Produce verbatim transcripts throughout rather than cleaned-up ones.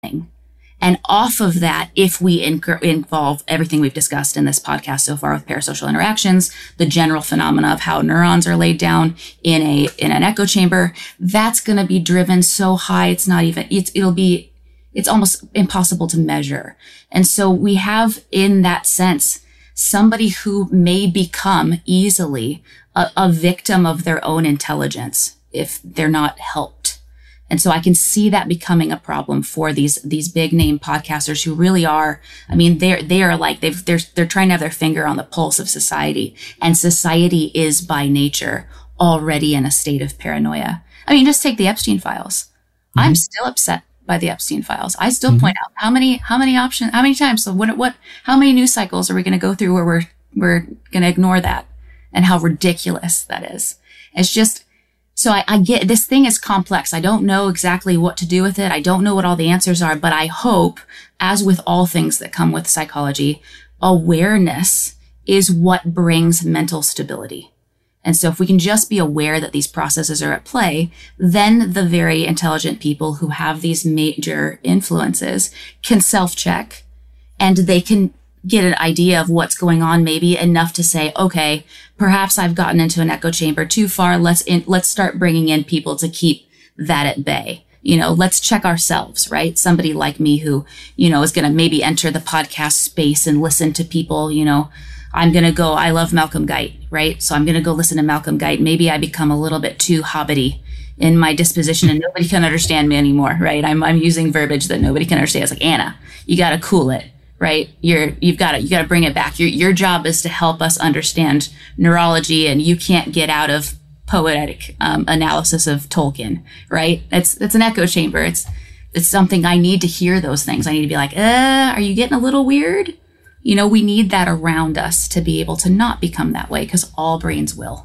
And off of that, if we inc- involve everything we've discussed in this podcast so far with parasocial interactions, the general phenomena of how neurons are laid down in a in an echo chamber, that's going to be driven so high it's not even it's it'll be it's almost impossible to measure. And so we have, in that sense, somebody who may become easily a, a victim of their own intelligence if they're not helped. And so I can see that becoming a problem for these these big name podcasters who really are. I mean, they're they are like they've they're they're trying to have their finger on the pulse of society, and society is by nature already in a state of paranoia. I mean, just take the Epstein files. Mm-hmm. I'm still upset by the Epstein files. I still mm-hmm. point out how many how many options how many times. So what what how many news cycles are we going to go through where we're we're going to ignore that, and how ridiculous that is. It's just. So I, I get this thing is complex. I don't know exactly what to do with it. I don't know what all the answers are, but I hope, as with all things that come with psychology, awareness is what brings mental stability. And so if we can just be aware that these processes are at play, then the very intelligent people who have these major influences can self-check, and they can get an idea of what's going on, maybe enough to say, okay, perhaps I've gotten into an echo chamber too far. Let's in, let's start bringing in people to keep that at bay. You know, let's check ourselves, right? Somebody like me who, you know, is going to maybe enter the podcast space and listen to people, you know, I'm going to go, I love Malcolm Guite, right? So I'm going to go listen to Malcolm Guite. Maybe I become a little bit too hobbity in my disposition and nobody can understand me anymore, right? I'm, I'm using verbiage that nobody can understand. It's like, Anna, you got to cool it. Right? You're, you've got to, you got to bring it back. Your, your job is to help us understand neurology, and you can't get out of poetic, um, analysis of Tolkien, right? It's, it's an echo chamber. It's, it's something I need to hear those things. I need to be like, uh, are you getting a little weird? You know, we need that around us to be able to not become that way, because all brains will.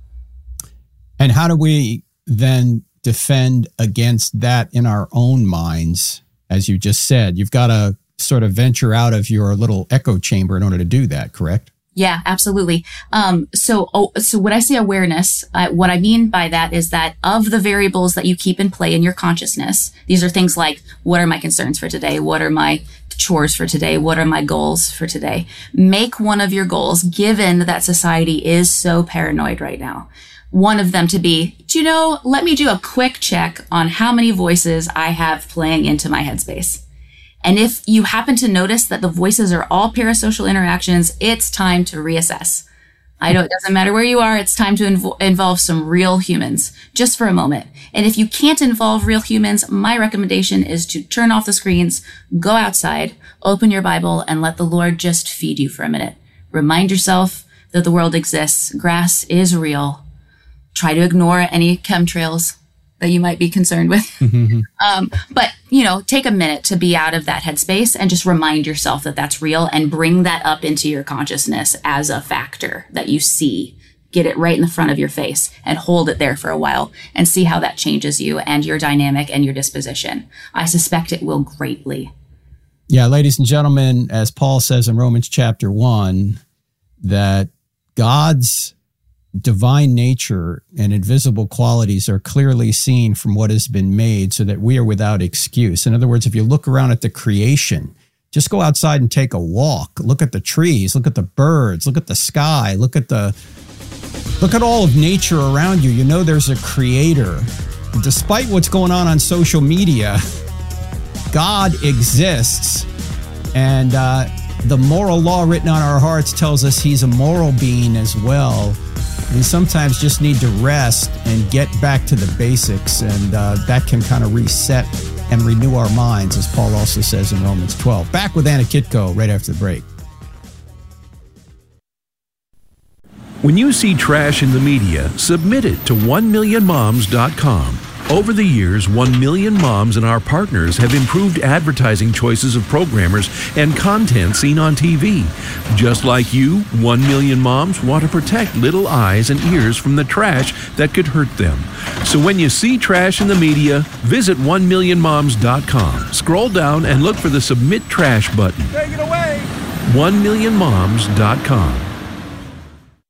And how do we then defend against that in our own minds? As you just said, you've got to sort of venture out of your little echo chamber in order to do that, correct? Yeah, absolutely. Um, so, oh, so when I say awareness, uh, what I mean by that is that of the variables that you keep in play in your consciousness, these are things like, what are my concerns for today? What are my chores for today? What are my goals for today? Make one of your goals, given that society is so paranoid right now. One of them to be, do you know, let me do a quick check on how many voices I have playing into my headspace. And if you happen to notice that the voices are all parasocial interactions, it's time to reassess. I know it doesn't matter where you are. It's time to invo- involve some real humans just for a moment. And if you can't involve real humans, my recommendation is to turn off the screens, go outside, open your Bible, and let the Lord just feed you for a minute. Remind yourself that the world exists. Grass is real. Try to ignore any chemtrails that you might be concerned with. Mm-hmm. Um, but, you know, take a minute to be out of that headspace and just remind yourself that that's real, and bring that up into your consciousness as a factor that you see. Get it right in the front of your face and hold it there for a while and see how that changes you and your dynamic and your disposition. I suspect it will greatly. Yeah, ladies and gentlemen, as Paul says in Romans chapter one, that God's divine nature and invisible qualities are clearly seen from what has been made, so that we are without excuse. In other words, if you look around at the creation, just go outside and take a walk. Look at the trees, look at the birds, look at the sky, look at the look at all of nature around you. You know there's a creator. Despite what's going on on social media, God exists, and uh, the moral law written on our hearts tells us he's a moral being as well. We sometimes just need to rest and get back to the basics, and uh, that can kind of reset and renew our minds, as Paul also says in Romans twelve. Back with Anna Kitko right after the break. When you see trash in the media, submit it to one million moms dot com. Over the years, one million moms and our partners have improved advertising choices of programmers and content seen on T V. Just like you, one million moms want to protect little eyes and ears from the trash that could hurt them. So when you see trash in the media, visit one million moms dot com. Scroll down and look for the Submit Trash button. Take it away! one million moms dot com.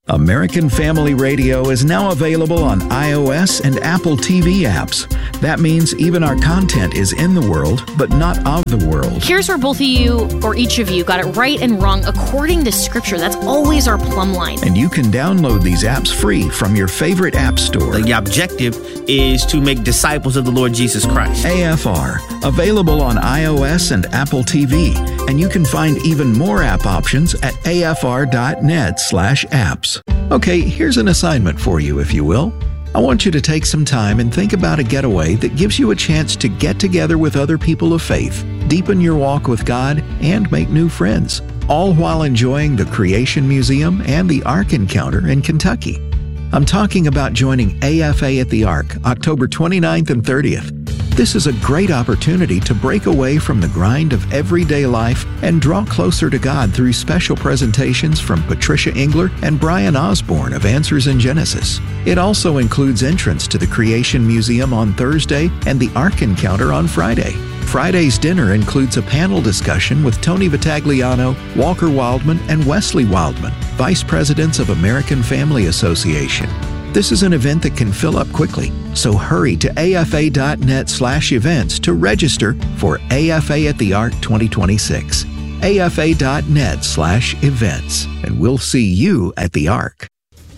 American Family Radio is now available on iOS and Apple T V apps. That means even our content is in the world, but not of the world. Here's where both of you, or each of you, got it right and wrong according to Scripture. That's always our plumb line. And you can download these apps free from your favorite app store. The objective is to make disciples of the Lord Jesus Christ. A F R, available on iOS and Apple T V. And you can find even more app options at afr.net slash apps. Okay, here's an assignment for you, if you will. I want you to take some time and think about a getaway that gives you a chance to get together with other people of faith, deepen your walk with God, and make new friends, all while enjoying the Creation Museum and the Ark Encounter in Kentucky. I'm talking about joining A F A at the Ark, October twenty-ninth and thirtieth. This is a great opportunity to break away from the grind of everyday life and draw closer to God through special presentations from Patricia Engler and Brian Osborne of Answers in Genesis. It also includes entrance to the Creation Museum on Thursday and the Ark Encounter on Friday. Friday's dinner includes a panel discussion with Tony Vitagliano, Walker Wildman, and Wesley Wildman, Vice Presidents of American Family Association. This is an event that can fill up quickly, so hurry to afa.net slash events to register for A F A at the Ark twenty twenty-six. afa.net slash events, and we'll see you at the Ark.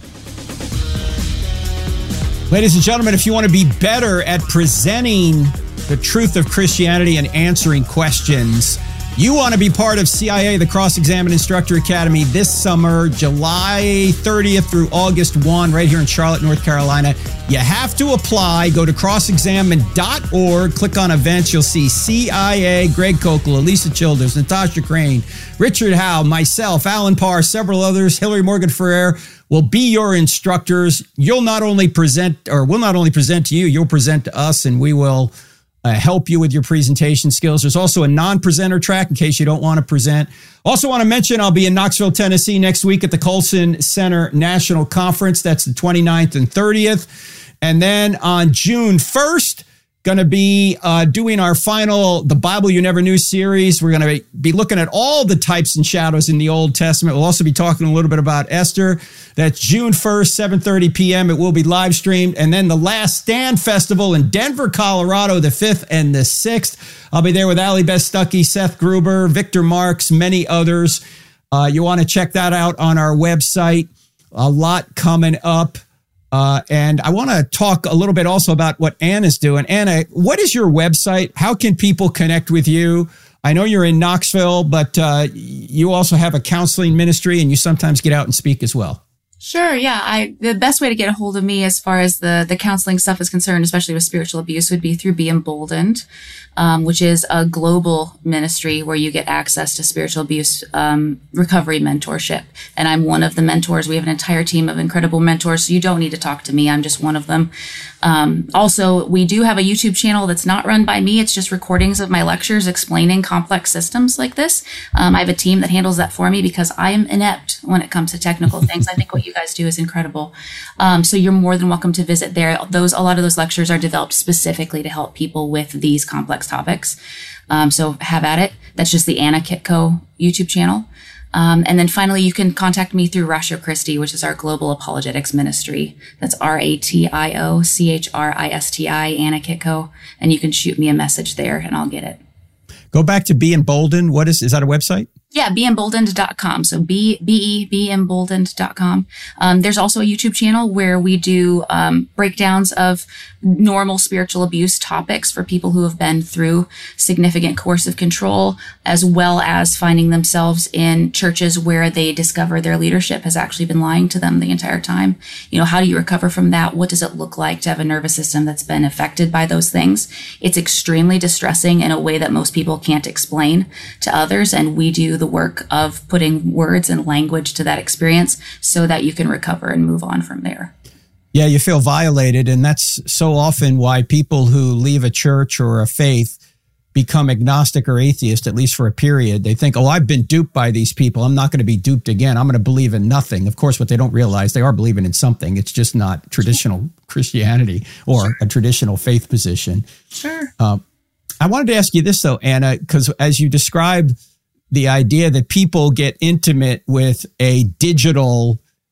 Ladies and gentlemen, if you want to be better at presenting the truth of Christianity and answering questions, you want to be part of C I A, the Cross-Examine Instructor Academy, this summer, July thirtieth through August first, right here in Charlotte, North Carolina. You have to apply. Go to cross examine dot org, click on events. You'll see C I A, Greg Kokel, Elisa Childers, Natasha Crane, Richard Howe, myself, Alan Parr, several others, Hillary Morgan Ferrer will be your instructors. You'll not only present, or we'll not only present to you, you'll present to us, and we will Uh, help you with your presentation skills. There's also a non-presenter track in case you don't want to present. Also want to mention I'll be in Knoxville, Tennessee next week at the Colson Center National Conference. That's the twenty-ninth and thirtieth. And then on June first, going to be uh, doing our final The Bible You Never Knew series. We're going to be looking at all the types and shadows in the Old Testament. We'll also be talking a little bit about Esther. That's June first, seven thirty p.m. It will be live streamed. And then the Last Stand Festival in Denver, Colorado, the fifth and the sixth. I'll be there with Ali Beth Stuckey, Seth Gruber, Victor Marks, many others. Uh, you want to check that out on our website. A lot coming up. Uh, and I want to talk a little bit also about what Anna's doing. Anna, what is your website? How can people connect with you? I know you're in Knoxville, but uh, you also have a counseling ministry and you sometimes get out and speak as well. Sure. Yeah. I, the best way to get a hold of me as far as the, the counseling stuff is concerned, especially with spiritual abuse, would be through Be Emboldened, um, which is a global ministry where you get access to spiritual abuse, um, recovery mentorship. And I'm one of the mentors. We have an entire team of incredible mentors. So you don't need to talk to me. I'm just one of them. Um, also, we do have a YouTube channel that's not run by me. It's just recordings of my lectures explaining complex systems like this. Um, I have a team that handles that for me because I am inept when it comes to technical things. I think what you guys do is incredible. Um, so you're more than welcome to visit there. Those, a lot of those lectures are developed specifically to help people with these complex topics. Um, so have at it. That's just the Anna Kitco YouTube channel. Um, and then finally, you can contact me through Ratio Christi, which is our global apologetics ministry. That's R A T I O C H R I S T I, Anna Kitco. And you can shoot me a message there and I'll get it. Go back to Be Emboldened. What is, is that a website? Yeah, be emboldened dot com. So B B E be emboldened dot com. Um, there's also a YouTube channel where we do um, breakdowns of normal spiritual abuse topics for people who have been through significant coercive control, as well as finding themselves in churches where they discover their leadership has actually been lying to them the entire time. You know, how do you recover from that? What does it look like to have a nervous system that's been affected by those things? It's extremely distressing in a way that most people can't explain to others, and we do the work of putting words and language to that experience so that you can recover and move on from there. Yeah, you feel violated. And that's so often why people who leave a church or a faith become agnostic or atheist, at least for a period. They think, oh, I've been duped by these people. I'm not going to be duped again. I'm going to believe in nothing. Of course, what they don't realize, they are believing in something. It's just not traditional Christianity or sure. a traditional faith position. Sure. Um, I wanted to ask you this, though, Anna, because as you describe the idea that people get intimate with a digital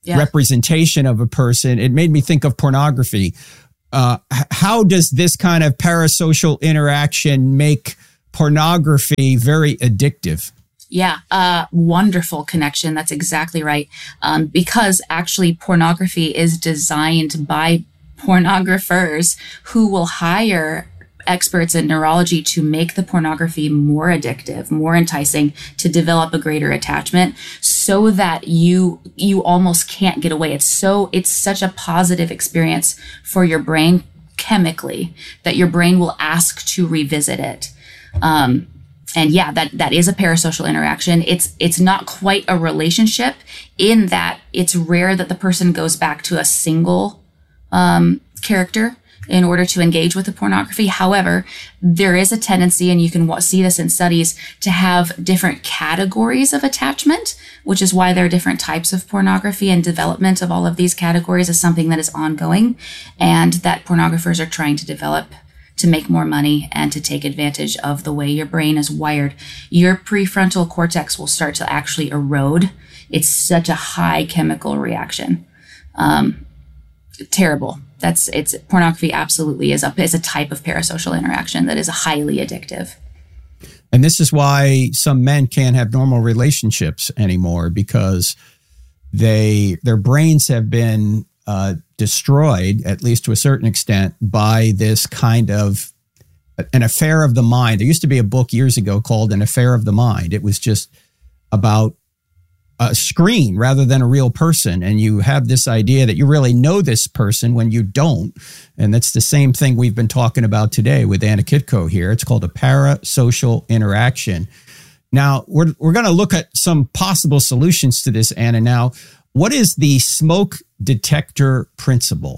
yeah. representation of a person. It made me think of pornography. Uh, how does this kind of parasocial interaction make pornography very addictive? Yeah, uh, wonderful connection. That's exactly right. Um, because actually pornography is designed by pornographers who will hire experts in neurology to make the pornography more addictive, more enticing, to develop a greater attachment so that you you almost can't get away. It's so it's such a positive experience for your brain chemically that your brain will ask to revisit it. Um, and yeah, that that is a parasocial interaction. It's it's not quite a relationship in that it's rare that the person goes back to a single um, character in order to engage with the pornography. However, there is a tendency, and you can see this in studies, to have different categories of attachment, which is why there are different types of pornography, and development of all of these categories is something that is ongoing and that pornographers are trying to develop to make more money and to take advantage of the way your brain is wired. Your prefrontal cortex will start to actually erode. It's such a high chemical reaction. Um, terrible. That's it's pornography absolutely is a is a type of parasocial interaction that is highly addictive. And this is why some men can't have normal relationships anymore, because they their brains have been uh, destroyed, at least to a certain extent, by this kind of an affair of the mind. There used to be a book years ago called An Affair of the Mind. It was just about a screen rather than a real person. And you have this idea that you really know this person when you don't. And that's the same thing we've been talking about today with Anna Kitko here. It's called a parasocial interaction. Now, we're, we're going to look at some possible solutions to this, Anna. Now, what is the smoke detector principle?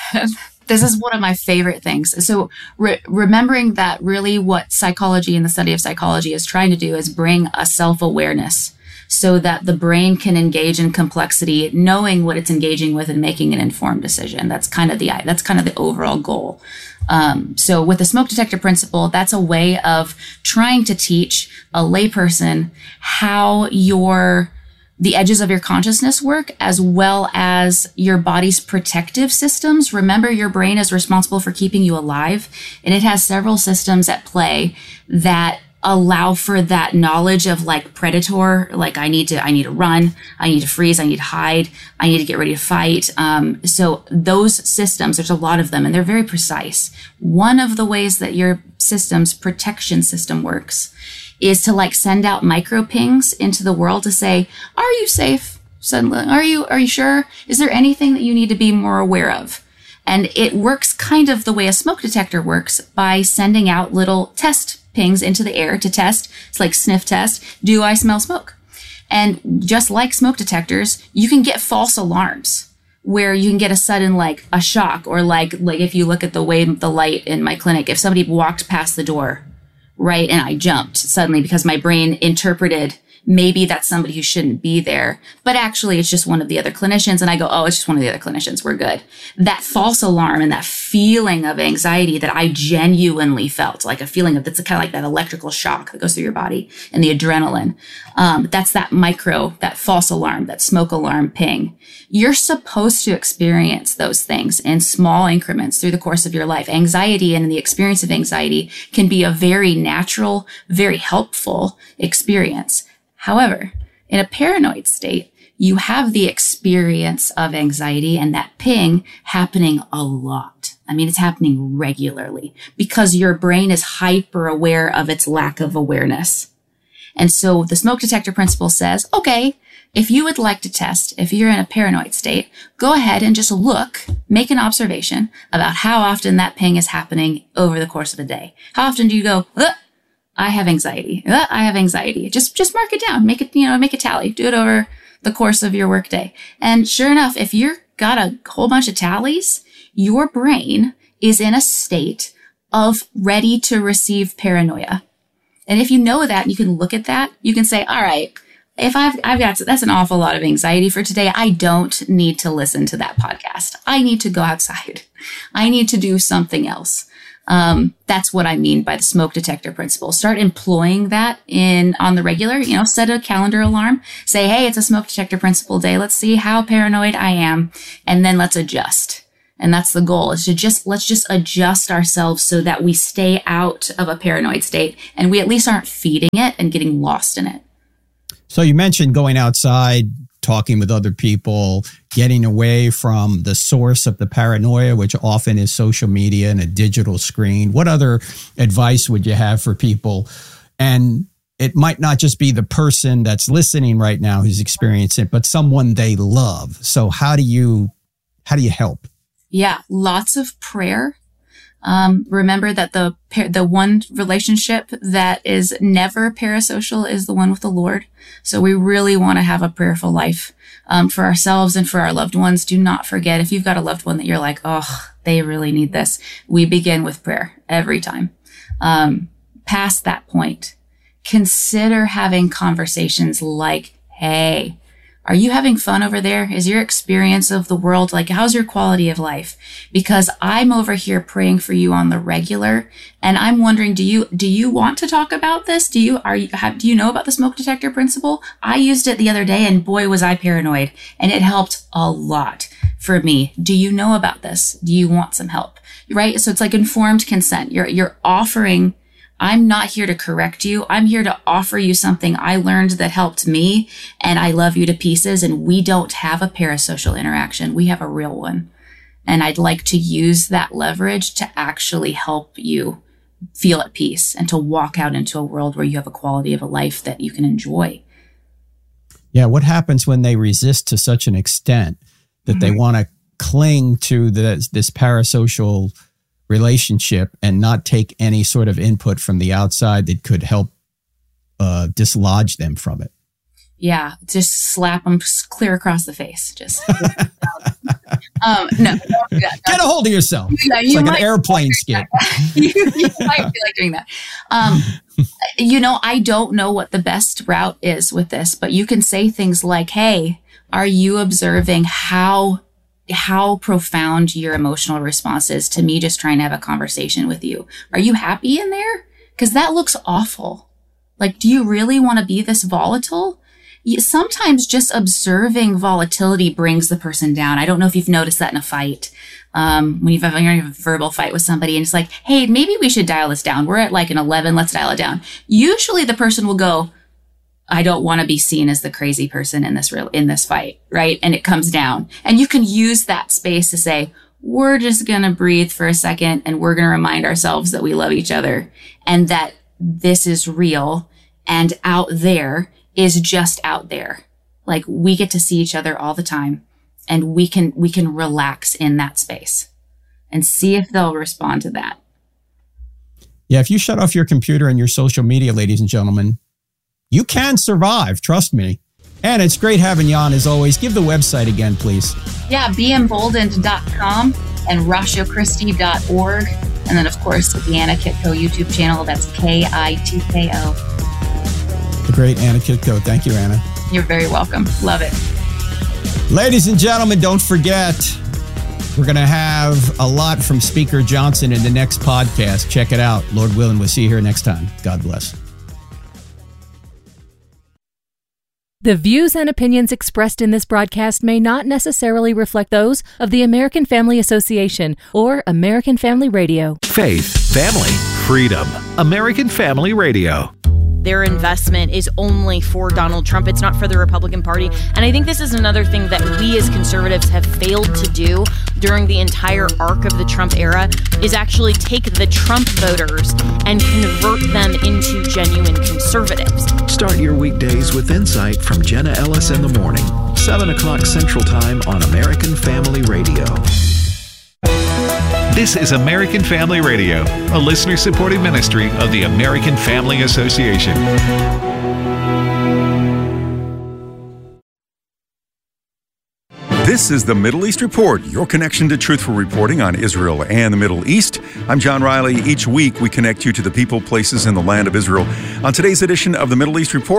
This is one of my favorite things. So re- remembering that really what psychology and the study of psychology is trying to do is bring a self-awareness so that the brain can engage in complexity, knowing what it's engaging with and making an informed decision. That's kind of the that's kind of the overall goal. Um, so with the smoke detector principle, that's a way of trying to teach a layperson how your the edges of your consciousness work, as well as your body's protective systems. Remember, your brain is responsible for keeping you alive, and it has several systems at play that allow for that knowledge of like predator, like I need to, I need to run, I need to freeze, I need to hide, I need to get ready to fight. Um, so those systems, there's a lot of them and they're very precise. One of the ways that your system's protection system works is to like send out micro pings into the world to say, are you safe? Suddenly, are you, are you sure? Is there anything that you need to be more aware of? And it works kind of the way a smoke detector works by sending out little test pings into the air to test. It's like sniff test. Do I smell smoke? And just like smoke detectors, you can get false alarms where you can get a sudden, like a shock, or like, like if you look at the way the light in my clinic, if somebody walked past the door, right, and I jumped suddenly because my brain interpreted maybe that's somebody who shouldn't be there, but actually it's just one of the other clinicians. And I go, oh, it's just one of the other clinicians. We're good. That false alarm and that feeling of anxiety that I genuinely felt, like a feeling of, that's kind of like that electrical shock that goes through your body and the adrenaline. Um, that's that micro, that false alarm, that smoke alarm ping. You're supposed to experience those things in small increments through the course of your life. Anxiety and the experience of anxiety can be a very natural, very helpful experience. However, in a paranoid state, you have the experience of anxiety and that ping happening a lot. I mean, it's happening regularly because your brain is hyper aware of its lack of awareness. And so the smoke detector principle says, okay, if you would like to test, if you're in a paranoid state, go ahead and just look, make an observation about how often that ping is happening over the course of a day. How often do you go, ugh, I have anxiety. Uh, I have anxiety. Just, just mark it down. Make it, you know, make a tally. Do it over the course of your workday. And sure enough, if you're got a whole bunch of tallies, your brain is in a state of ready to receive paranoia. And if you know that, you can look at that. You can say, all right, if I've, I've got, that's an awful lot of anxiety for today. I don't need to listen to that podcast. I need to go outside. I need to do something else. Um, that's what I mean by the smoke detector principle. Start employing that in on the regular, you know, set a calendar alarm, say, hey, it's a smoke detector principle day. Let's see how paranoid I am. And then let's adjust. And that's the goal, is to just, let's just adjust ourselves so that we stay out of a paranoid state and we at least aren't feeding it and getting lost in it. So you mentioned going outside, talking with other people, getting away from the source of the paranoia, which often is social media and a digital screen. What other advice would you have for people? And it might not just be the person that's listening right now who's experiencing it, but someone they love. So how do you, how do you help? Yeah, lots of prayer. Um, remember that the the one relationship that is never parasocial is the one with the Lord. So we really want to have a prayerful life um, for ourselves and for our loved ones. Do not forget, if you've got a loved one that you're like, oh, they really need this, we begin with prayer every time. Um, past that point, consider having conversations like, hey, are you having fun over there? Is your experience of the world, like, how's your quality of life? Because I'm over here praying for you on the regular, and I'm wondering, do you do you want to talk about this? Do you are you have, do you know about the smoke detector principle? I used it the other day, and boy, was I paranoid, and it helped a lot for me. Do you know about this? Do you want some help? Right? So it's like informed consent. You're you're offering. I'm not here to correct you. I'm here to offer you something I learned that helped me, and I love you to pieces, and we don't have a parasocial interaction. We have a real one. And I'd like to use that leverage to actually help you feel at peace and to walk out into a world where you have a quality of a life that you can enjoy. Yeah, what happens when they resist to such an extent that mm-hmm. they want to cling to this, this parasocial relationship and not take any sort of input from the outside that could help uh, dislodge them from it? Yeah, just slap them clear across the face. Just um, no, don't do that. Get a hold of yourself. Yeah, it's you like an airplane skit. you, you might feel like doing that. Um, you know, I don't know what the best route is with this, but you can say things like, "Hey, are you observing how?" how profound your emotional response is to me just trying to have a conversation with you? Are you happy in there? Because that looks awful. Like, do you really want to be this volatile? You, sometimes just observing volatility brings the person down. I don't know if you've noticed that in a fight. Um, when you've having a verbal fight with somebody and it's like, hey, maybe we should dial this down. We're at like an eleven. Let's dial it down. Usually the person will go, I don't want to be seen as the crazy person in this real, in this fight, right? And it comes down. And you can use that space to say, we're just going to breathe for a second and we're going to remind ourselves that we love each other and that this is real and out there is just out there. Like, we get to see each other all the time and we can, we can relax in that space and see if they'll respond to that. Yeah. If you shut off your computer and your social media, ladies and gentlemen, you can survive, trust me. And it's great having you on as always. Give the website again, please. Yeah, be emboldened dot com and rasho christie dot org. And then, of course, the Anna Kitko YouTube channel. That's K I T K O. The great Anna Kitko. Thank you, Anna. You're very welcome. Love it. Ladies and gentlemen, don't forget, we're going to have a lot from Speaker Johnson in the next podcast. Check it out. Lord willing, we'll see you here next time. God bless. The views and opinions expressed in this broadcast may not necessarily reflect those of the American Family Association or American Family Radio. Faith, family, freedom. American Family Radio. Their investment is only for Donald Trump. It's not for the Republican Party. And I think this is another thing that we as conservatives have failed to do during the entire arc of the Trump era is actually take the Trump voters and convert them into genuine conservatives. Start your weekdays with insight from Jenna Ellis in the morning, seven o'clock Central Time on American Family Radio. This is American Family Radio, a listener-supported ministry of the American Family Association. This is the Middle East Report, your connection to truthful reporting on Israel and the Middle East. I'm John Riley. Each week, we connect you to the people, places, and the land of Israel. On today's edition of the Middle East Report,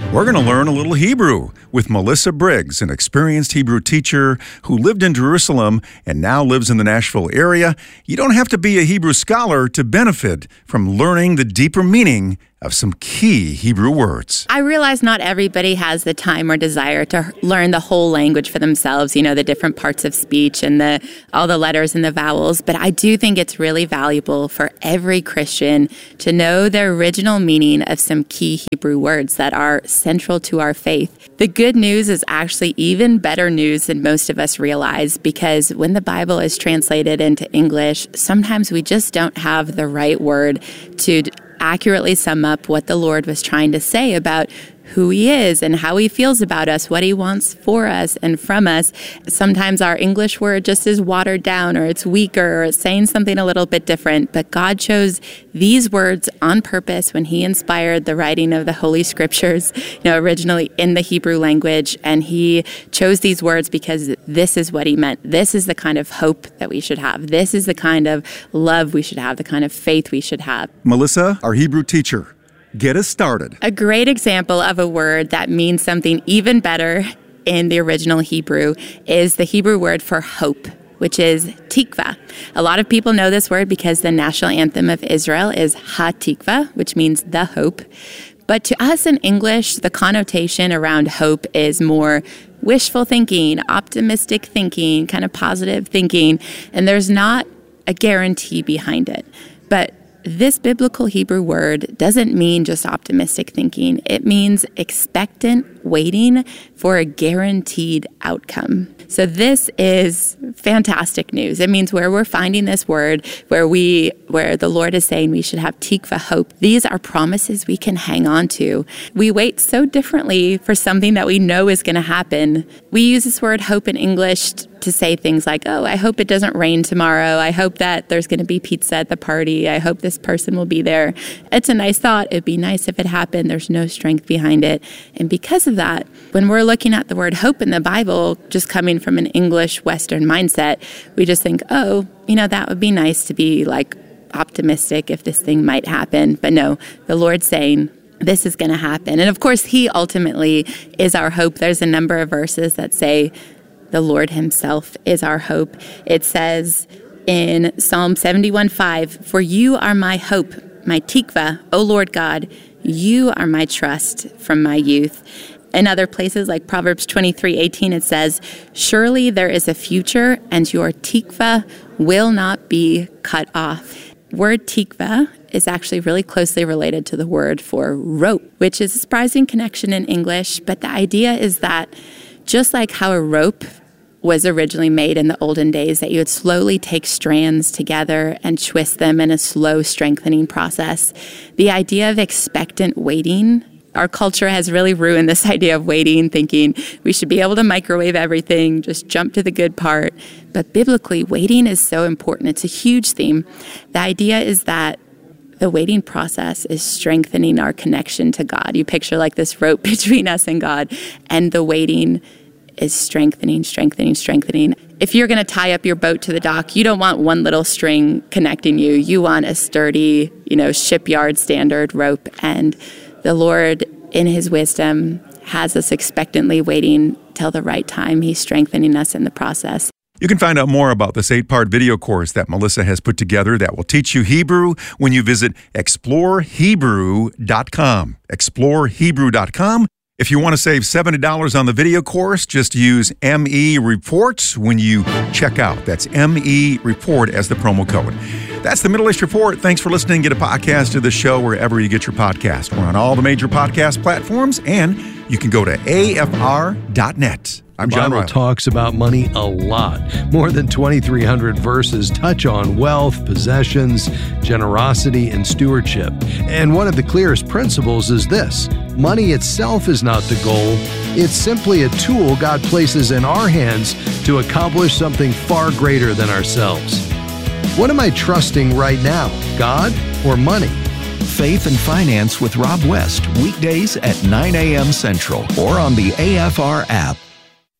We're going to learn a little Hebrew with Melissa Briggs, an experienced Hebrew teacher who lived in Jerusalem and now lives in the Nashville area. You don't have to be a Hebrew scholar to benefit from learning the deeper meaning of some key Hebrew words. I realize not everybody has the time or desire to learn the whole language for themselves, you know, the different parts of speech and the all the letters and the vowels, but I do think it's really valuable for every Christian to know the original meaning of some key Hebrew words that are central to our faith. The good news is actually even better news than most of us realize, because when the Bible is translated into English, sometimes we just don't have the right word to accurately sum up what the Lord was trying to say about who he is and how he feels about us, what he wants for us and from us. Sometimes our English word just is watered down, or it's weaker, or it's saying something a little bit different. But God chose these words on purpose when he inspired the writing of the Holy Scriptures, you know, originally in the Hebrew language. And he chose these words because this is what he meant. This is the kind of hope that we should have. This is the kind of love we should have, the kind of faith we should have. Melissa, our Hebrew teacher, get us started. A great example of a word that means something even better in the original Hebrew is the Hebrew word for hope, which is tikva. A lot of people know this word because the national anthem of Israel is Ha-Tikva, which means the hope. But to us in English, the connotation around hope is more wishful thinking, optimistic thinking, kind of positive thinking, and there's not a guarantee behind it. But this biblical Hebrew word doesn't mean just optimistic thinking. It means expectant waiting for a guaranteed outcome. So this is fantastic news. It means where we're finding this word, where we, where the Lord is saying we should have tikva, hope. These are promises we can hang on to. We wait so differently for something that we know is going to happen. We use this word hope in English to say things like, oh, I hope it doesn't rain tomorrow. I hope that there's going to be pizza at the party. I hope this person will be there. It's a nice thought. It'd be nice if it happened. There's no strength behind it. And because of that, when we're looking at the word hope in the Bible, just coming from an English Western mindset, we just think, oh, you know, that would be nice to be like optimistic if this thing might happen. But no, the Lord's saying, this is going to happen. And of course, he ultimately is our hope. There's a number of verses that say the Lord himself is our hope. It says in Psalm seventy-one five, for you are my hope, my tikva, O Lord God, you are my trust from my youth. In other places like Proverbs twenty-three eighteen, it says, surely there is a future and your tikva will not be cut off. Word tikva is actually really closely related to the word for rope, which is a surprising connection in English. But the idea is that just like how a rope was originally made in the olden days, that you would slowly take strands together and twist them in a slow strengthening process, the idea of expectant waiting, our culture has really ruined this idea of waiting, thinking we should be able to microwave everything, just jump to the good part. But biblically, waiting is so important. It's a huge theme. The idea is that the waiting process is strengthening our connection to God. You picture like this rope between us and God, and the waiting is strengthening, strengthening, strengthening. If you're going to tie up your boat to the dock, you don't want one little string connecting you. You want a sturdy, you know, shipyard standard rope. And the Lord, in his wisdom, has us expectantly waiting till the right time. He's strengthening us in the process. You can find out more about this eight-part video course that Melissa has put together that will teach you Hebrew when you visit explore hebrew dot com. explore hebrew dot com. If you want to save seventy dollars on the video course, just use M E Report when you check out. That's M E Report as the promo code. That's the Middle East Report. Thanks for listening. Get a podcast of the show wherever you get your podcast. We're on all the major podcast platforms, and you can go to A F R dot net. I'm John Bible Riley. Talks about money a lot. More than twenty-three hundred verses touch on wealth, possessions, generosity, and stewardship. And one of the clearest principles is this: money itself is not the goal. It's simply a tool God places in our hands to accomplish something far greater than ourselves. What am I trusting right now, God or money? Faith and Finance with Rob West, weekdays at nine a.m. Central or on the A F R app.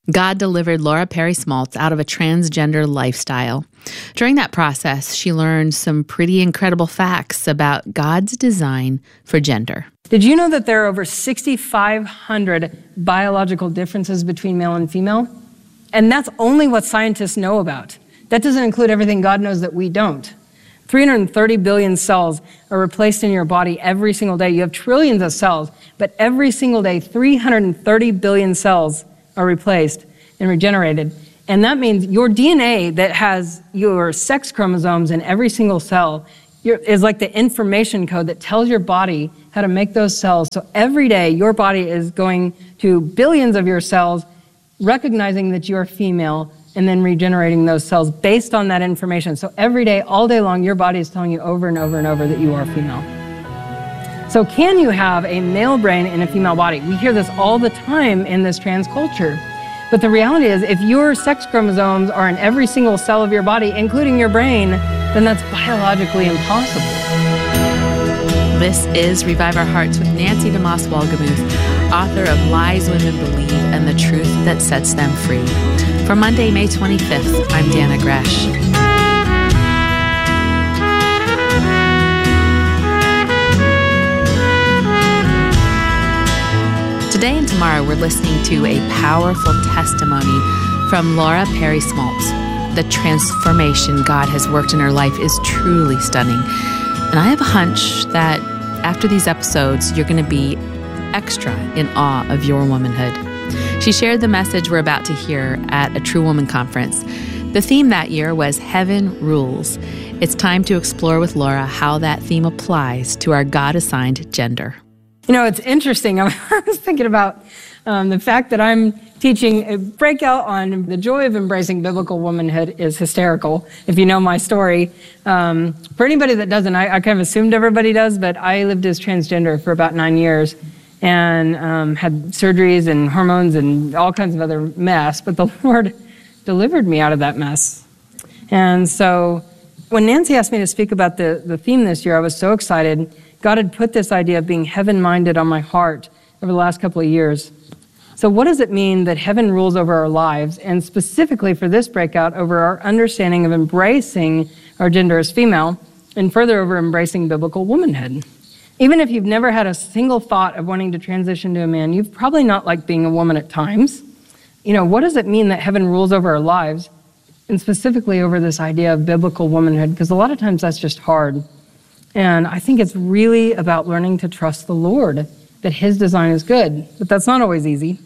God delivered Laura Perry Smaltz out of a transgender lifestyle. During that process, she learned some pretty incredible facts about God's design for gender. Did you know that there are over six thousand five hundred biological differences between male and female? And that's only what scientists know about. That doesn't include everything God knows that we don't. three hundred thirty billion cells are replaced in your body every single day. You have trillions of cells, but every single day, three hundred thirty billion cells are replaced and regenerated. And that means your D N A that has your sex chromosomes in every single cell is like the information code that tells your body how to make those cells. So every day, your body is going to billions of your cells, recognizing that you're female, and then regenerating those cells based on that information. So every day, all day long, your body is telling you over and over and over that you are female. So can you have a male brain in a female body? We hear this all the time in this trans culture. But the reality is, if your sex chromosomes are in every single cell of your body, including your brain, then that's biologically impossible. This is Revive Our Hearts with Nancy DeMoss Wolgemuth, author of Lies Women Believe and the Truth That Sets Them Free. For Monday, May twenty-fifth, I'm Dana Gresh. Today and tomorrow, we're listening to a powerful testimony from Laura Perry Smaltz. The transformation God has worked in her life is truly stunning. And I have a hunch that after these episodes, you're going to be extra in awe of your womanhood. She shared the message we're about to hear at a True Woman conference. The theme that year was Heaven Rules. It's time to explore with Laura how that theme applies to our God-assigned gender. You know, it's interesting. I was thinking about um, the fact that I'm teaching a breakout on the joy of embracing biblical womanhood is hysterical, if you know my story. Um, for anybody that doesn't, I, I kind of assumed everybody does, but I lived as transgender for about nine years and um, had surgeries and hormones and all kinds of other mess, but the Lord delivered me out of that mess. And so when Nancy asked me to speak about the, the theme this year, I was so excited. God had put this idea of being heaven-minded on my heart over the last couple of years. So what does it mean that heaven rules over our lives, and specifically for this breakout, over our understanding of embracing our gender as female, and further over embracing biblical womanhood? Even if you've never had a single thought of wanting to transition to a man, you've probably not liked being a woman at times. You know, what does it mean that heaven rules over our lives, and specifically over this idea of biblical womanhood? Because a lot of times that's just hard. And I think it's really about learning to trust the Lord, that his design is good, but that's not always easy.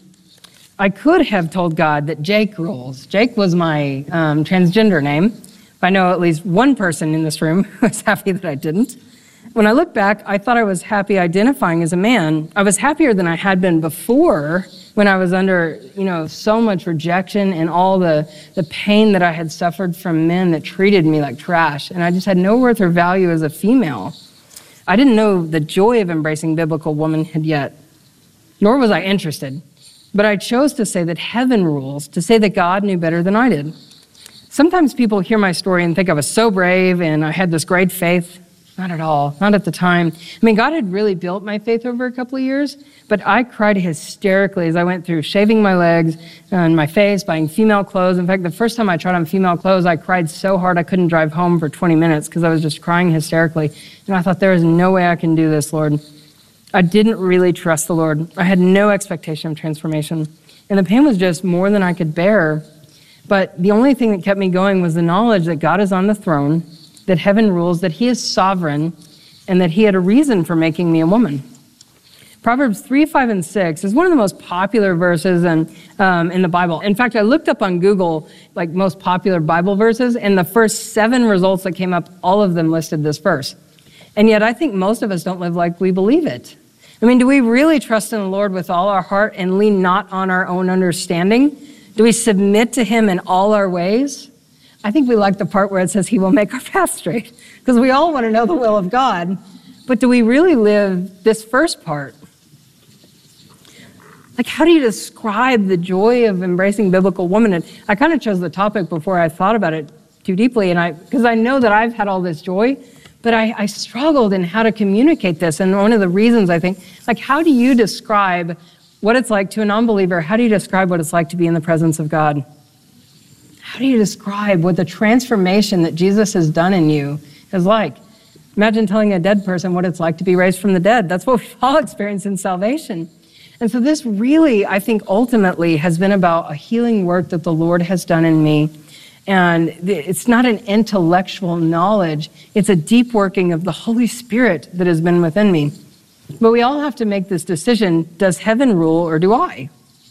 I could have told God that Jake rules. Jake was my um, transgender name. I know at least one person in this room who was happy that I didn't. When I look back, I thought I was happy identifying as a man. I was happier than I had been before, when I was under, you know, so much rejection and all the, the pain that I had suffered from men that treated me like trash. And I just had no worth or value as a female. I didn't know the joy of embracing biblical womanhood yet, nor was I interested. But I chose to say that heaven rules, to say that God knew better than I did. Sometimes people hear my story and think I was so brave and I had this great faith. Not at all, not at the time. I mean, God had really built my faith over a couple of years, but I cried hysterically as I went through shaving my legs and my face, buying female clothes. In fact, the first time I tried on female clothes, I cried so hard I couldn't drive home for twenty minutes because I was just crying hysterically. And I thought, there is no way I can do this, Lord. I didn't really trust the Lord. I had no expectation of transformation. And the pain was just more than I could bear. But the only thing that kept me going was the knowledge that God is on the throne, that heaven rules, that he is sovereign, and that he had a reason for making me a woman. Proverbs three, five, and six is one of the most popular verses in, um, in the Bible. In fact, I looked up on Google, like, most popular Bible verses, and the first seven results that came up, all of them listed this verse. And yet I think most of us don't live like we believe it. I mean, do we really trust in the Lord with all our heart and lean not on our own understanding? Do we submit to him in all our ways? I think we like the part where it says he will make our path straight, because we all want to know the will of God. But do we really live this first part? Like, how do you describe the joy of embracing biblical womanhood? I kind of chose the topic before I thought about it too deeply, and I because I know that I've had all this joy, but I, I struggled in how to communicate this. And one of the reasons I think, like, how do you describe what it's like to a non-believer, how do you describe what it's like to be in the presence of God? How do you describe what the transformation that Jesus has done in you is like? Imagine telling a dead person what it's like to be raised from the dead. That's what we've all experienced in salvation. And so this really, I think, ultimately has been about a healing work that the Lord has done in me. And it's not an intellectual knowledge. It's a deep working of the Holy Spirit that has been within me. But we all have to make this decision, does heaven rule or do I?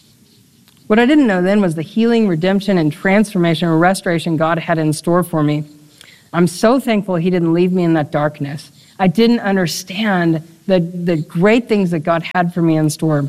What I didn't know then was the healing, redemption, and transformation or restoration God had in store for me. I'm so thankful he didn't leave me in that darkness. I didn't understand the, the great things that God had for me in store.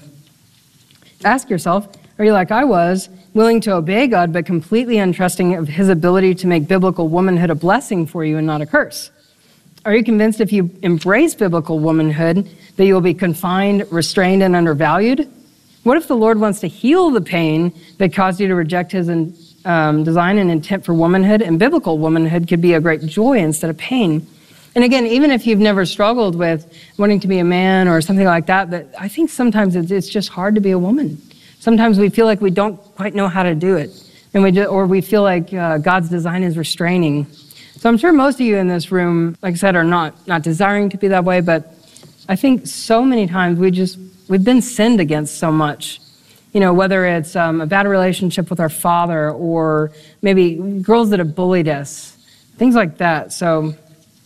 Ask yourself, are you like I was, willing to obey God, but completely untrusting of his ability to make biblical womanhood a blessing for you and not a curse? Are you convinced if you embrace biblical womanhood that you will be confined, restrained, and undervalued? What if the Lord wants to heal the pain that caused you to reject his um, design and intent for womanhood, and biblical womanhood could be a great joy instead of pain? And again, even if you've never struggled with wanting to be a man or something like that, but I think sometimes it's, it's just hard to be a woman. Sometimes we feel like we don't quite know how to do it, and we do, or we feel like uh, God's design is restraining. So I'm sure most of you in this room, like I said, are not, not desiring to be that way, but I think so many times we just, we've been sinned against so much. You know, whether it's um, a bad relationship with our father or maybe girls that have bullied us, things like that. So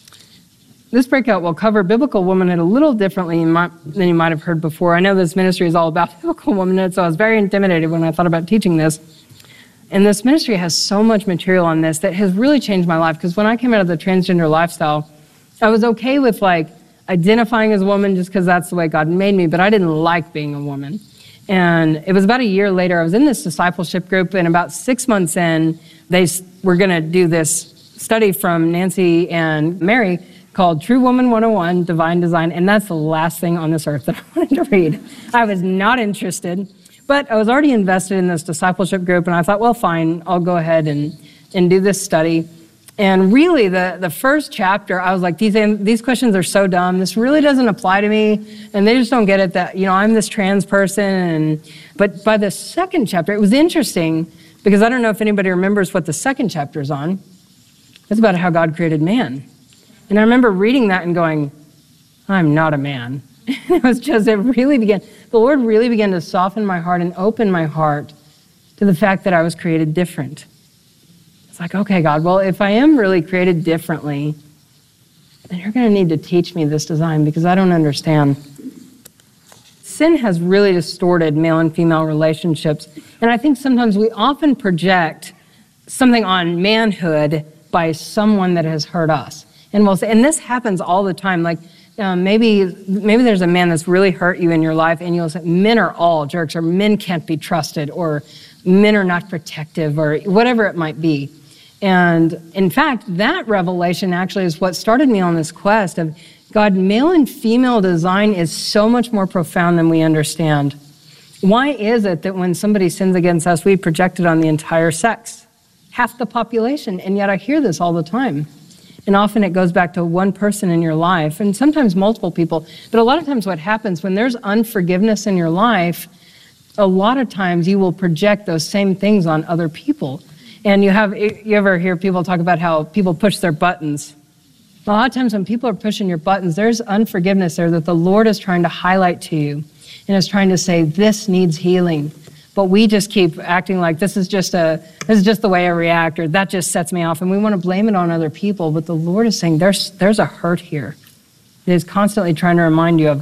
this breakout will cover biblical womanhood a little differently than you might have heard before. I know this ministry is all about biblical womanhood, so I was very intimidated when I thought about teaching this. And this ministry has so much material on this that has really changed my life, because when I came out of the transgender lifestyle, I was okay with like identifying as a woman just because that's the way God made me, but I didn't like being a woman. And it was about a year later, I was in this discipleship group, and about six months in, they were going to do this study from Nancy and Mary called True Woman one oh one, Divine Design, and that's the last thing on this earth that I wanted to read. I was not interested, but I was already invested in this discipleship group, and I thought, well, fine, I'll go ahead and, and do this study. And really, the, the first chapter, I was like, these, these questions are so dumb. This really doesn't apply to me. And they just don't get it that, you know, I'm this trans person. And But by the second chapter, it was interesting, because I don't know if anybody remembers what the second chapter is on. It's about how God created man. And I remember reading that and going, I'm not a man. And it was just, it really began, the Lord really began to soften my heart and open my heart to the fact that I was created different. It's like, okay, God, well, if I am really created differently, then you're going to need to teach me this design, because I don't understand. Sin has really distorted male and female relationships. And I think sometimes we often project something on manhood by someone that has hurt us. And we'll say, and this happens all the time. Like um, maybe, maybe there's a man that's really hurt you in your life, and you'll say, men are all jerks, or men can't be trusted, or men are not protective, or whatever it might be. And in fact, that revelation actually is what started me on this quest of God, male and female design is so much more profound than we understand. Why is it that when somebody sins against us, we project it on the entire sex, half the population? And yet I hear this all the time. And often it goes back to one person in your life, and sometimes multiple people. But a lot of times what happens when there's unforgiveness in your life, a lot of times you will project those same things on other people. And you have, you ever hear people talk about how people push their buttons? A lot of times when people are pushing your buttons, there's unforgiveness there that the Lord is trying to highlight to you, and is trying to say, this needs healing. But we just keep acting like this is just a, this is just the way I react, or that just sets me off, and we want to blame it on other people. But the Lord is saying, there's, there's a hurt here that He's constantly trying to remind you of.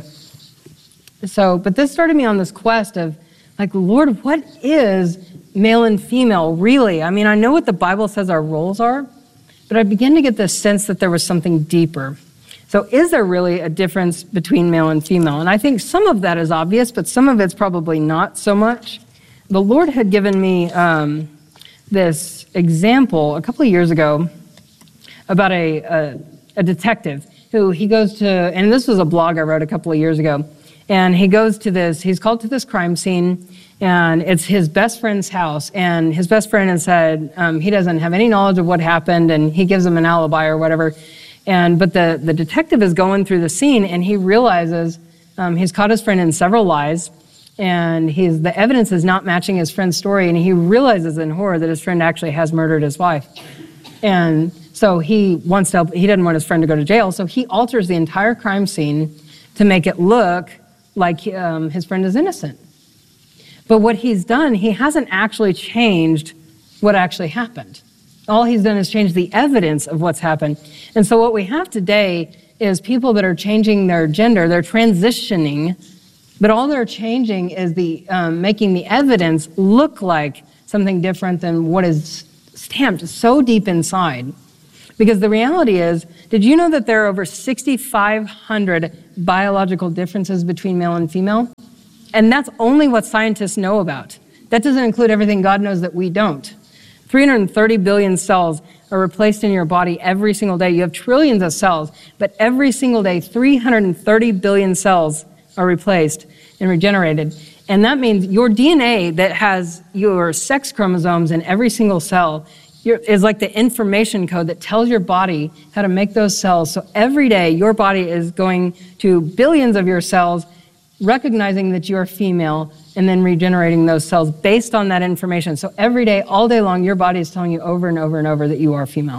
So, but this started me on this quest of, like, Lord, what is male and female, really? I mean, I know what the Bible says our roles are, but I began to get this sense that there was something deeper. So is there really a difference between male and female? And I think some of that is obvious, but some of it's probably not so much. The Lord had given me um, this example a couple of years ago about a, a, a detective who he goes to, and this was a blog I wrote a couple of years ago, and he goes to this, he's called to this crime scene, and it's his best friend's house, and his best friend has said um, he doesn't have any knowledge of what happened, and he gives him an alibi or whatever. And but the, the detective is going through the scene, and he realizes um, he's caught his friend in several lies, And he's, the evidence is not matching his friend's story, and he realizes in horror that his friend actually has murdered his wife. And so he wants to help, he doesn't want his friend to go to jail, so he alters the entire crime scene to make it look like um, his friend is innocent. But what he's done, he hasn't actually changed what actually happened. All he's done is change the evidence of what's happened. And so what we have today is people that are changing their gender, they're transitioning, but all they're changing is the um, making the evidence look like something different than what is stamped so deep inside. Because the reality is, did you know that there are over six thousand five hundred biological differences between male and female? And that's only what scientists know about. That doesn't include everything God knows that we don't. three hundred thirty billion cells are replaced in your body every single day. You have trillions of cells, but every single day, three hundred thirty billion cells are replaced and regenerated. And that means your D N A that has your sex chromosomes in every single cell is like the information code that tells your body how to make those cells. So every day, your body is going to billions of your cells, recognizing that you're female, and then regenerating those cells based on that information. So every day, all day long, your body is telling you over and over and over that you are female.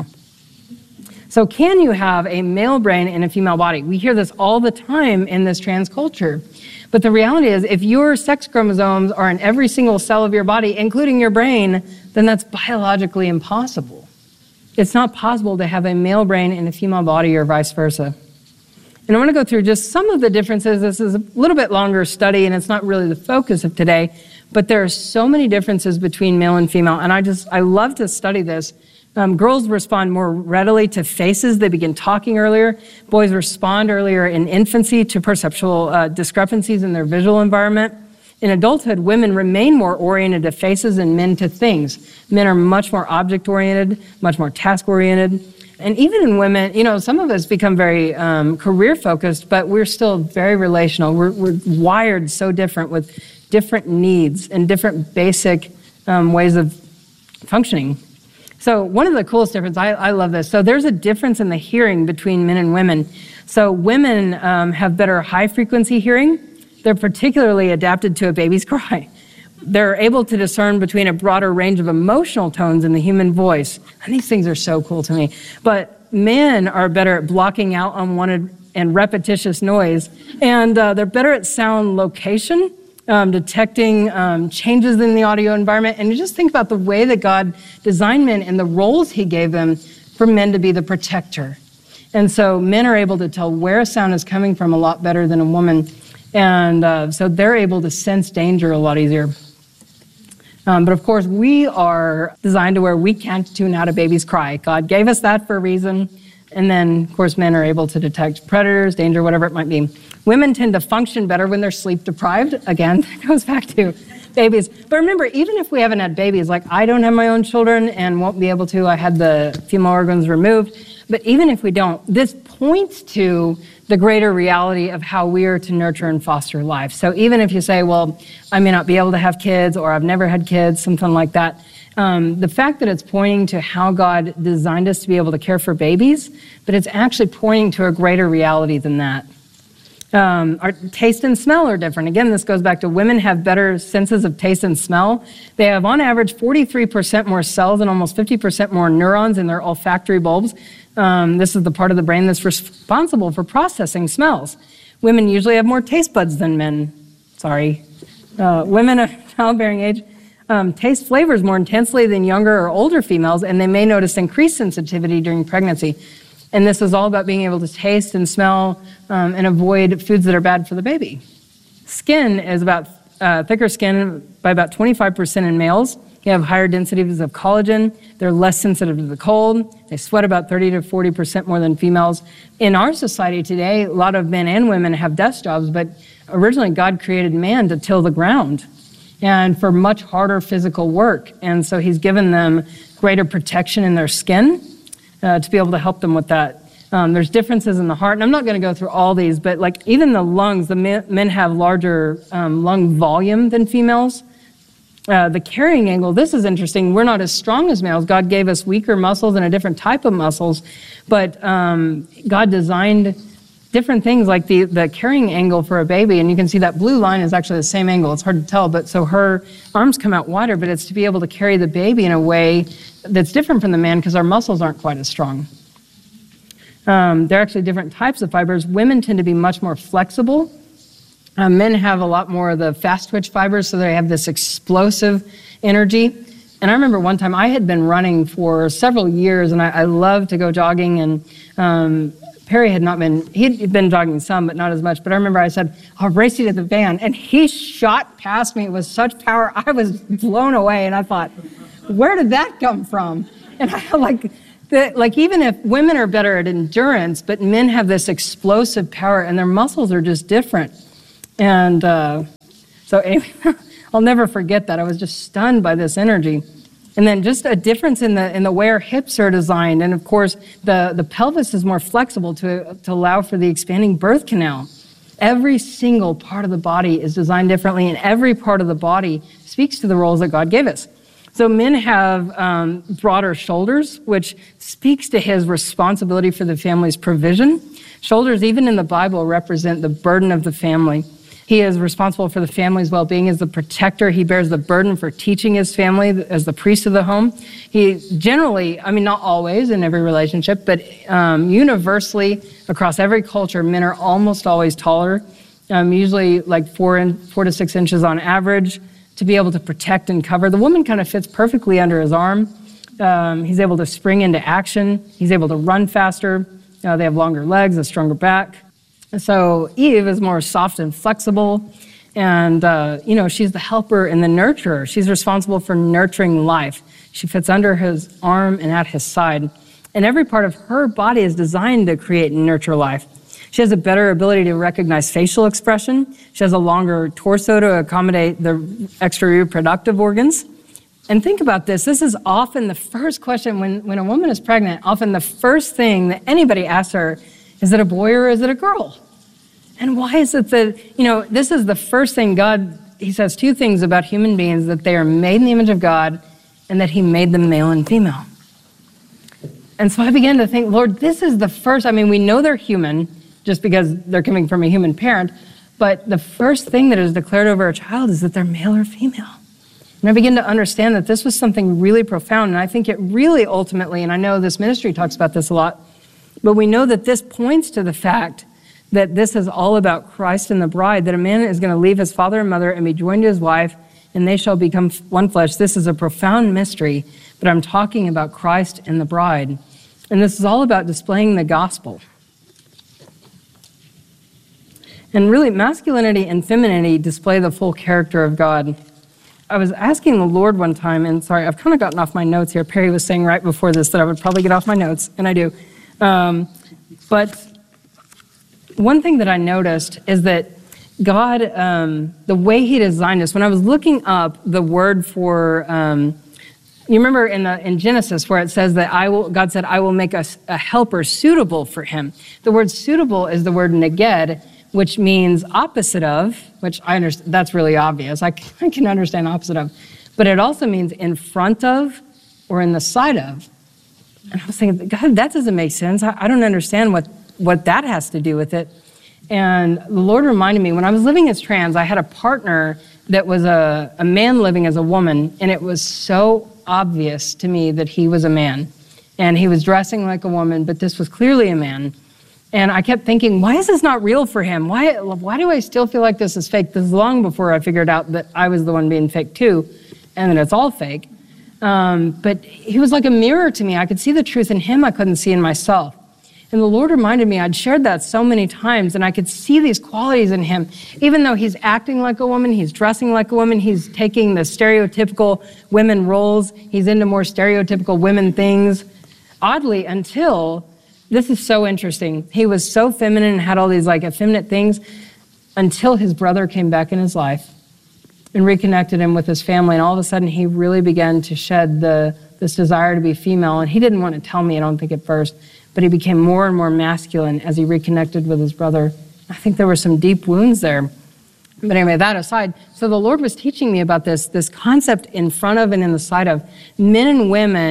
So can you have a male brain in a female body? We hear this all the time in this trans culture. But the reality is, if your sex chromosomes are in every single cell of your body, including your brain, then that's biologically impossible. It's not possible to have a male brain in a female body or vice versa. And I want to go through just some of the differences. This is a little bit longer study, and it's not really the focus of today, but there are so many differences between male and female, and I just, I love to study this. Um, girls respond more readily to faces. They begin talking earlier. Boys respond earlier in infancy to perceptual uh, discrepancies in their visual environment. In adulthood, women remain more oriented to faces and men to things. Men are much more object-oriented, much more task-oriented. And even in women, you know, some of us become very um, career-focused, but we're still very relational. We're, we're wired so different with different needs and different basic um, ways of functioning. So one of the coolest differences, I, I love this. So there's a difference in the hearing between men and women. So women um, have better high-frequency hearing. They're particularly adapted to a baby's cry. They're able to discern between a broader range of emotional tones in the human voice. And these things are so cool to me. But men are better at blocking out unwanted and repetitious noise. And uh, they're better at sound location, um, detecting um, changes in the audio environment. And you just think about the way that God designed men and the roles he gave them for men to be the protector. And so men are able to tell where a sound is coming from a lot better than a woman. And uh, so they're able to sense danger a lot easier. Um, but of course, we are designed to where we can't tune out a baby's cry. God gave us that for a reason. And then, of course, men are able to detect predators, danger, whatever it might be. Women tend to function better when they're sleep deprived. Again, that goes back to babies. But remember, even if we haven't had babies, like I don't have my own children and won't be able to, I had the female organs removed. But even if we don't, this points to the greater reality of how we are to nurture and foster life. So even if you say, well, I may not be able to have kids, or I've never had kids, something like that, um, the fact that it's pointing to how God designed us to be able to care for babies, but it's actually pointing to a greater reality than that. Um, our taste and smell are different. Again, this goes back to women have better senses of taste and smell. They have, on average, forty-three percent more cells and almost fifty percent more neurons in their olfactory bulbs. Um, this is the part of the brain that's responsible for processing smells. Women usually have more taste buds than men. Sorry. Uh, women of childbearing age um, taste flavors more intensely than younger or older females, and they may notice increased sensitivity during pregnancy. And this is all about being able to taste and smell um, and avoid foods that are bad for the baby. Skin is about uh, thicker skin by about twenty-five percent in males. You have higher densities of collagen. They're less sensitive to the cold. They sweat about thirty to forty percent more than females. In our society today, a lot of men and women have desk jobs, but originally God created man to till the ground and for much harder physical work. And so he's given them greater protection in their skin uh, to be able to help them with that. Um, there's differences in the heart, and I'm not going to go through all these, but like even the lungs, the men, men have larger um, lung volume than females. Uh, the carrying angle, this is interesting. We're not as strong as males. God gave us weaker muscles and a different type of muscles, but um, God designed different things like the, the carrying angle for a baby. And you can see that blue line is actually the same angle. It's hard to tell, but so her arms come out wider, but it's to be able to carry the baby in a way that's different from the man because our muscles aren't quite as strong. Um, there are actually different types of fibers. Women tend to be much more flexible. Uh, men have a lot more of the fast twitch fibers, so they have this explosive energy. And I remember one time I had been running for several years, and I, I loved to go jogging, and um, Perry had not been, he'd been jogging some, but not as much. But I remember I said, I'll race you to the van. And he shot past me with such power, I was blown away. And I thought, where did that come from? And I like, the, like even if women are better at endurance, but men have this explosive power and their muscles are just different. And uh, so anyway, I'll never forget that. I was just stunned by this energy. And then just a difference in the in the way our hips are designed. And of course, the, the pelvis is more flexible to, to allow for the expanding birth canal. Every single part of the body is designed differently, and every part of the body speaks to the roles that God gave us. So men have um, broader shoulders, which speaks to his responsibility for the family's provision. Shoulders, even in the Bible, represent the burden of the family. He is responsible for the family's well-being as the protector. He bears the burden for teaching his family as the priest of the home. He generally, I mean, not always in every relationship, but um, universally across every culture, men are almost always taller, um, usually like four, in, four to six inches on average, to be able to protect and cover. The woman kind of fits perfectly under his arm. Um, he's able to spring into action. He's able to run faster. Uh, they have longer legs, a stronger back. So Eve is more soft and flexible, and, uh, you know, she's the helper and the nurturer. She's responsible for nurturing life. She fits under his arm and at his side, and every part of her body is designed to create and nurture life. She has a better ability to recognize facial expression. She has a longer torso to accommodate the extra reproductive organs. And think about this. This is often the first question when, when a woman is pregnant, often the first thing that anybody asks her, is it a boy or is it a girl? And why is it that, you know, this is the first thing God, he says two things about human beings, that they are made in the image of God and that he made them male and female. And so I began to think, Lord, this is the first, I mean, we know they're human just because they're coming from a human parent, but the first thing that is declared over a child is that they're male or female. And I began to understand that this was something really profound, and I think it really ultimately, and I know this ministry talks about this a lot, but we know that this points to the fact that this is all about Christ and the bride, that a man is going to leave his father and mother and be joined to his wife, and they shall become one flesh. This is a profound mystery, but I'm talking about Christ and the bride. And this is all about displaying the gospel. And really, masculinity and femininity display the full character of God. I was asking the Lord one time, and sorry, I've kind of gotten off my notes here. Perry was saying right before this that I would probably get off my notes, and I do. Um, but one thing that I noticed is that God, um, the way he designed us, when I was looking up the word for, um, you remember in the, in Genesis where it says that I will, God said, I will make a, a helper suitable for him. The word suitable is the word neged, which means opposite of, which I understand, that's really obvious. I can, I can understand opposite of, but it also means in front of or in the side of. And I was thinking, God, that doesn't make sense. I, I don't understand what, what that has to do with it. And the Lord reminded me, when I was living as trans, I had a partner that was a, a man living as a woman, and it was so obvious to me that he was a man. And he was dressing like a woman, but this was clearly a man. And I kept thinking, why is this not real for him? Why, why do I still feel like this is fake? This is long before I figured out that I was the one being fake too, and that it's all fake. Um, but he was like a mirror to me. I could see the truth in him I couldn't see in myself. And the Lord reminded me, I'd shared that so many times, and I could see these qualities in him. Even though he's acting like a woman, he's dressing like a woman, he's taking the stereotypical women roles, he's into more stereotypical women things. Oddly, until, this is so interesting, he was so feminine and had all these like effeminate things until his brother came back in his life and reconnected him with his family, and all of a sudden he really began to shed the this desire to be female, and he didn't want to tell me, I don't think at first, but he became more and more masculine as he reconnected with his brother. I think there were some deep wounds there. But anyway, that aside, so the Lord was teaching me about this, this concept in front of and in the side of. Men and women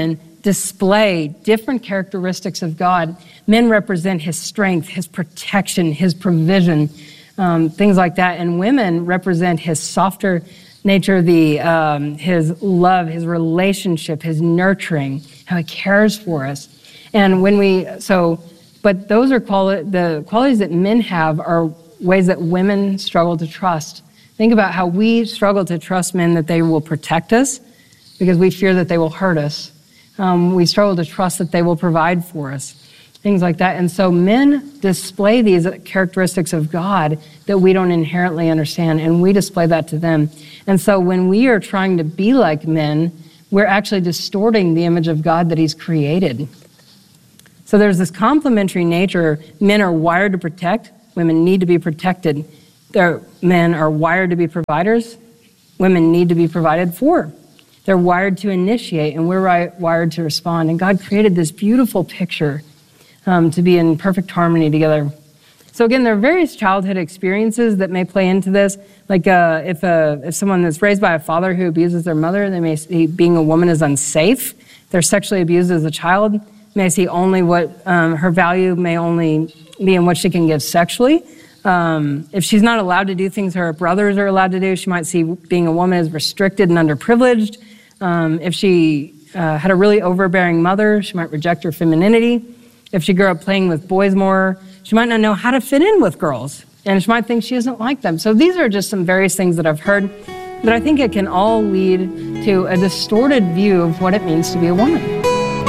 display different characteristics of God. Men represent his strength, his protection, his provision, um, things like that. And women represent his softer nature, the um, his love, his relationship, his nurturing, how he cares for us. And when we, so, but those are quali- the qualities that men have are ways that women struggle to trust. Think about how we struggle to trust men that they will protect us because we fear that they will hurt us. Um, we struggle to trust that they will provide for us, things like that. And so men display these characteristics of God that we don't inherently understand, and we display that to them. And so when we are trying to be like men, we're actually distorting the image of God that he's created. So there's this complementary nature. Men are wired to protect. Women need to be protected. Their, men are wired to be providers. Women need to be provided for. They're wired to initiate, and we're ri- wired to respond. And God created this beautiful picture um, to be in perfect harmony together. So again, there are various childhood experiences that may play into this. Like uh, if, uh, if someone is raised by a father who abuses their mother, they may see being a woman is unsafe. If they're sexually abused as a child, may see only what um, her value may only be in what she can give sexually. Um, if she's not allowed to do things her brothers are allowed to do, she might see being a woman as restricted and underprivileged. Um, if she uh, had a really overbearing mother, she might reject her femininity. If she grew up playing with boys more, she might not know how to fit in with girls, and she might think she isn't like them. So these are just some various things that I've heard, but I think it can all lead to a distorted view of what it means to be a woman.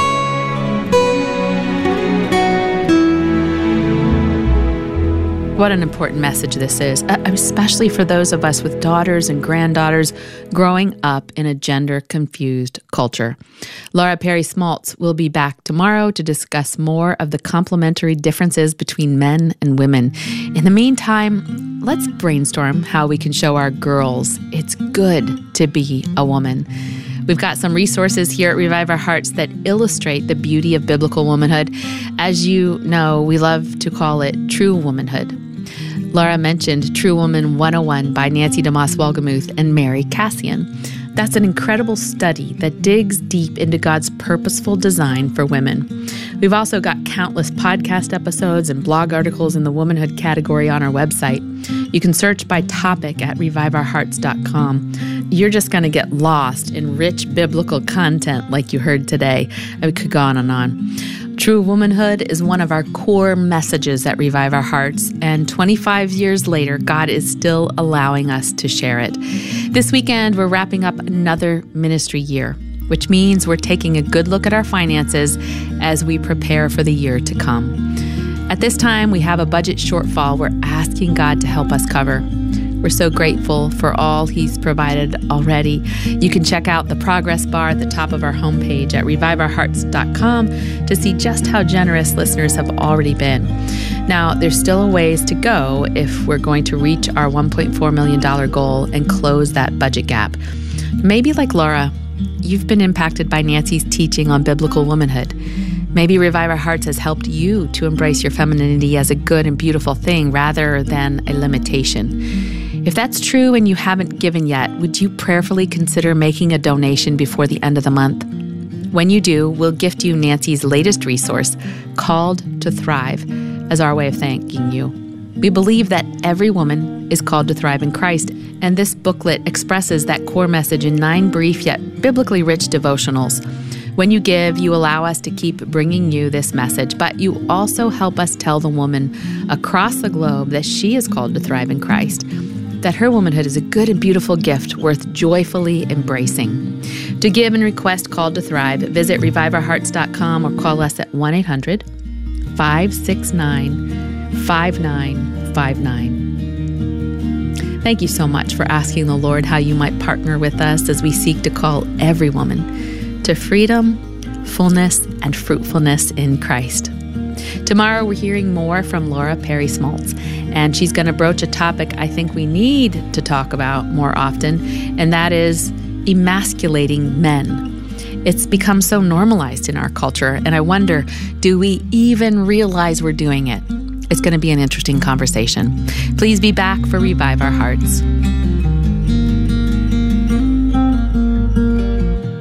What an important message this is, especially for those of us with daughters and granddaughters growing up in a gender-confused culture. Laura Perry Smalts will be back tomorrow to discuss more of the complementary differences between men and women. In the meantime, let's brainstorm how we can show our girls it's good to be a woman. We've got some resources here at Revive Our Hearts that illustrate the beauty of biblical womanhood. As you know, we love to call it true womanhood. Laura mentioned True Woman one oh one by Nancy DeMoss Wolgemuth and Mary Cassian. That's an incredible study that digs deep into God's purposeful design for women. We've also got countless podcast episodes and blog articles in the womanhood category on our website. You can search by topic at revive our hearts dot com. You're just going to get lost in rich biblical content like you heard today. I could go on and on. True womanhood is one of our core messages at Revive Our Hearts, and twenty-five years later, God is still allowing us to share it. This weekend, we're wrapping up another ministry year, which means we're taking a good look at our finances as we prepare for the year to come. At this time, we have a budget shortfall we're asking God to help us cover. We're so grateful for all He's provided already. You can check out the progress bar at the top of our homepage at revive our hearts dot com to see just how generous listeners have already been. Now, there's still a ways to go if we're going to reach our one point four million dollars goal and close that budget gap. Maybe like Laura, you've been impacted by Nancy's teaching on biblical womanhood. Maybe Revive Our Hearts has helped you to embrace your femininity as a good and beautiful thing rather than a limitation. If that's true and you haven't given yet, would you prayerfully consider making a donation before the end of the month? When you do, we'll gift you Nancy's latest resource, Called to Thrive, as our way of thanking you. We believe that every woman is called to thrive in Christ, and this booklet expresses that core message in nine brief yet biblically rich devotionals. When you give, you allow us to keep bringing you this message, but you also help us tell the woman across the globe that she is called to thrive in Christ, that her womanhood is a good and beautiful gift worth joyfully embracing. To give and request Called to Thrive, visit revive our hearts dot com or call us at one eight hundred, five six nine, five nine five nine. Thank you so much for asking the Lord how you might partner with us as we seek to call every woman to freedom, fullness, and fruitfulness in Christ. Tomorrow, we're hearing more from Laura Perry Smalts, and she's going to broach a topic I think we need to talk about more often, and that is emasculating men. It's become so normalized in our culture, and I wonder, do we even realize we're doing it? It's going to be an interesting conversation. Please be back for Revive Our Hearts.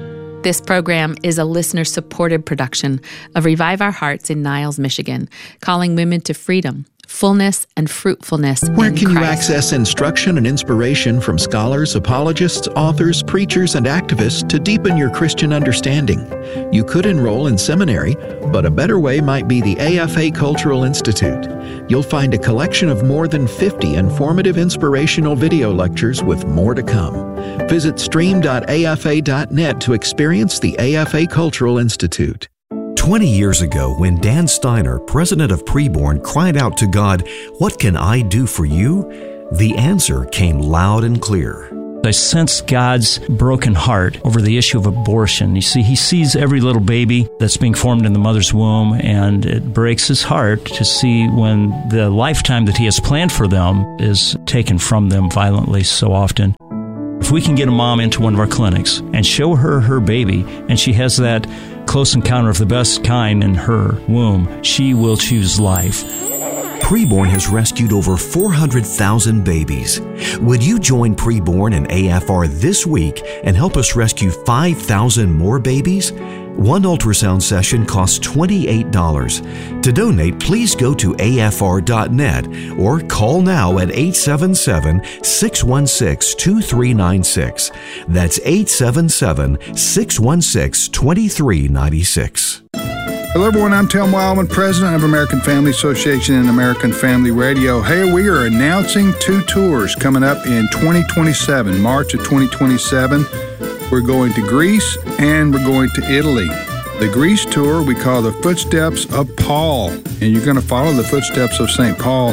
This program is a listener-supported production of Revive Our Hearts in Niles, Michigan, calling women to freedom, fullness, and fruitfulness Where in can you Christ. access instruction and inspiration from scholars, apologists, authors, preachers, and activists to deepen your Christian understanding? You could enroll in seminary, but a better way might be the A F A Cultural Institute. You'll find a collection of more than fifty informative inspirational video lectures with more to come. Visit stream dot A F A dot net to experience the A F A Cultural Institute. twenty years ago, when Dan Steiner, president of Preborn, cried out to God, "What can I do for you?" the answer came loud and clear. I sense God's broken heart over the issue of abortion. You see, he sees every little baby that's being formed in the mother's womb, and it breaks his heart to see when the lifetime that he has planned for them is taken from them violently so often. If we can get a mom into one of our clinics and show her her baby, and she has that close encounter of the best kind in her womb, she will choose life. Preborn has rescued over four hundred thousand babies. Would you join Preborn and A F R this week and help us rescue five thousand more babies? One ultrasound session costs twenty-eight dollars. To donate, please go to A F R dot net or call now at eight seven seven, six one six, two three nine six. That's eight seven seven, six one six, two three nine six. Hello, everyone. I'm Tim Wildman, president of American Family Association and American Family Radio. Hey, we are announcing two tours coming up in twenty twenty-seven, March of twenty twenty-seven. We're going to Greece and we're going to Italy. The Greece tour we call the Footsteps of Paul, and you're going to follow the footsteps of Saint Paul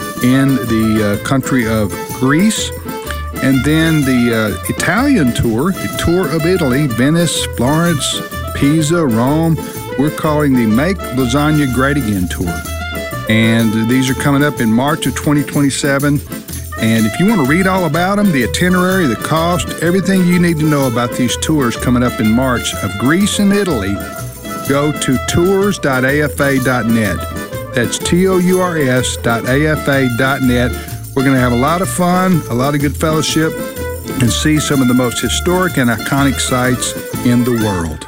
in the uh, country of Greece. And then the uh, Italian tour, the tour of Italy, Venice, Florence, Pisa, Rome. We're calling the Make Lasagna Great Again tour. And these are coming up in March of twenty twenty-seven. And if you want to read all about them, the itinerary, the cost, everything you need to know about these tours coming up in March of Greece and Italy, go to tours dot A F A dot net. That's T O U R S dot A F A dot net. We're going to have a lot of fun, a lot of good fellowship, and see some of the most historic and iconic sites in the world.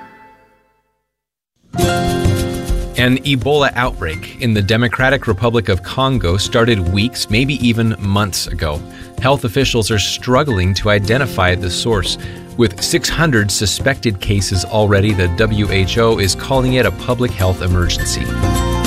An Ebola outbreak in the Democratic Republic of Congo started weeks, maybe even months ago. Health officials are struggling to identify the source. With six hundred suspected cases already, the W H O is calling it a public health emergency.